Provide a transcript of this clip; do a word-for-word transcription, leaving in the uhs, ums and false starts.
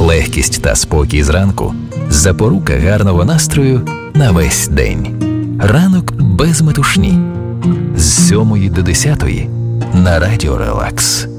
Легкість та спокій зранку – запорука гарного настрою на весь день. Ранок без метушні. З сьомої до десятої на Радіо Релакс.